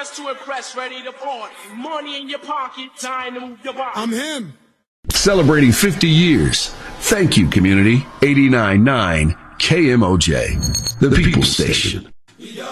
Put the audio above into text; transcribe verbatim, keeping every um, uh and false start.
dressed to impress, ready to party. Money in your pocket, time to move your body. I'm him. Celebrating fifty years. Thank you, community. eighty-nine point nine K M O J, the People Station.